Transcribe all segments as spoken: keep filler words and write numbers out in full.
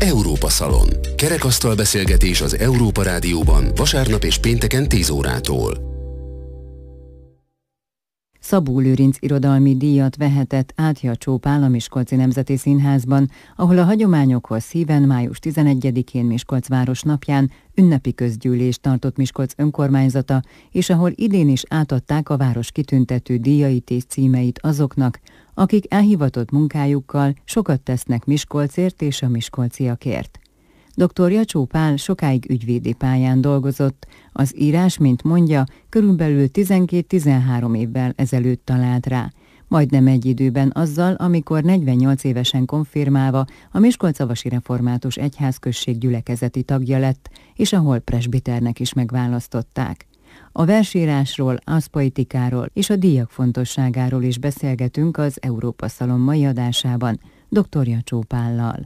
Európa Szalon. Kerekasztal beszélgetés az Európa Rádióban vasárnap és pénteken tíz órától. Szabó Lőrinc irodalmi díjat vehetett Átja Pál a Miskolci Nemzeti Színházban, ahol a hagyományokhoz híven május tizenegyedikén Miskolc város napján ünnepi közgyűlést tartott Miskolc önkormányzata, és ahol idén is átadták a város kitüntető díjait és címeit azoknak, akik elhivatott munkájukkal sokat tesznek Miskolcért és a miskolciakért. doktor Jacsó Pál sokáig ügyvédi pályán dolgozott, az írás, mint mondja, körülbelül tizenkét-tizenhárom évvel ezelőtt talált rá, majdnem egy időben azzal, amikor negyvennyolc évesen konfirmálva a Miskolcavasi Református Egyházközség gyülekezeti tagja lett, és ahol presbiternek is megválasztották. A versírásról, az poetikáról és a díjak fontosságáról is beszélgetünk az Európa Szalon mai adásában doktor Jacsó Pállal.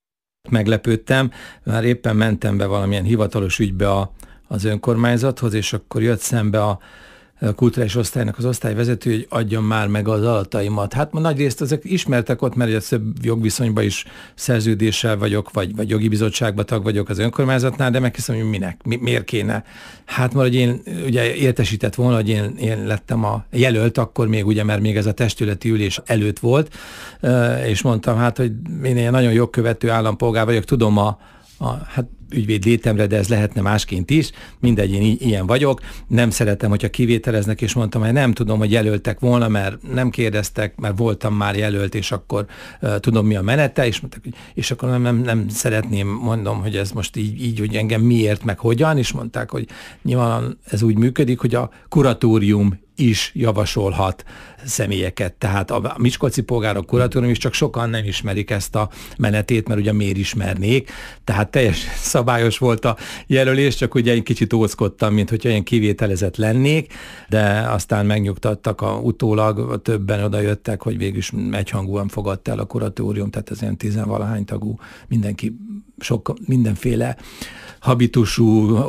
Meglepődtem, már éppen mentem be valamilyen hivatalos ügybe a, az önkormányzathoz, és akkor jött szembe a kulturális osztálynak az osztályvezető, hogy adjam már meg az adataimat. Hát ma nagyrészt ezek ismertek ott, mert több jogviszonyban is szerződéssel vagyok, vagy, vagy jogi bizottságban tag vagyok az önkormányzatnál, de megkérdeztem, hogy minek, mi, miért kéne. Hát mert hogy én ugye értesített volna, hogy én, én lettem a jelölt, akkor még ugye, mert még ez a testületi ülés előtt volt, és mondtam, hát, hogy én ilyen nagyon jogkövető állampolgár vagyok, tudom a, a hát ügyvéd létemre, de ez lehetne másként is, mindegy, én ilyen vagyok, nem szeretem, hogyha kivételeznek, és mondtam, hogy nem tudom, hogy jelöltek volna, mert nem kérdeztek, mert voltam már jelölt, és akkor uh, tudom, mi a menete, és, mondtak, és akkor nem, nem, nem szeretném, mondom, hogy ez most így, így, hogy engem miért, meg hogyan, és mondták, hogy nyilván ez úgy működik, hogy a kuratórium is javasolhat személyeket. Tehát a Miskolci Polgárok Kuratórium is, csak sokan nem ismerik ezt a menetét, mert ugye miért ismernék. Tehát teljesen szabályos volt a jelölés, csak ugye egy kicsit óckodtam, mint hogyha ilyen kivételezett lennék, de aztán megnyugtattak a utólag, többen oda jöttek, hogy végül is egyhangúan fogadta el a kuratórium, tehát ez ilyen tizenvalahány tagú, mindenki sok, mindenféle habitusú,